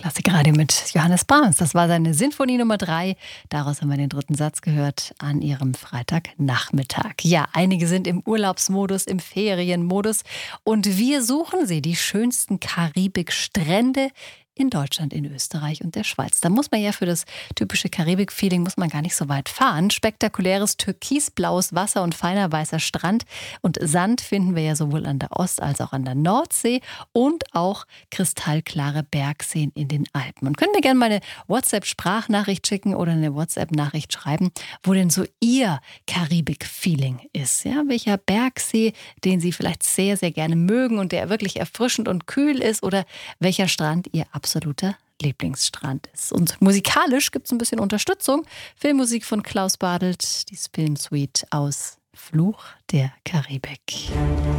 Klassikradio mit Johannes Brahms. Das war seine Sinfonie Nummer 3. Daraus haben wir den dritten Satz gehört an Ihrem Freitagnachmittag. Ja, einige sind im Urlaubsmodus, im Ferienmodus. Und wir suchen sie, die schönsten Karibikstrände in Deutschland, in Österreich und der Schweiz. Da muss man ja für das typische Karibik-Feeling muss man gar nicht so weit fahren. Spektakuläres türkisblaues Wasser und feiner weißer Strand und Sand finden wir ja sowohl an der Ost- als auch an der Nordsee und auch kristallklare Bergseen in den Alpen. Und können mir gerne mal eine WhatsApp-Sprachnachricht schicken oder eine WhatsApp-Nachricht schreiben, wo denn so Ihr Karibik-Feeling ist. Ja, welcher Bergsee, den Sie vielleicht sehr, sehr gerne mögen und der wirklich erfrischend und kühl ist, oder welcher Strand Ihr absoluter Lieblingsstrand ist. Und musikalisch gibt es ein bisschen Unterstützung. Filmmusik von Klaus Badelt, die Filmsuite aus Fluch der Karibik.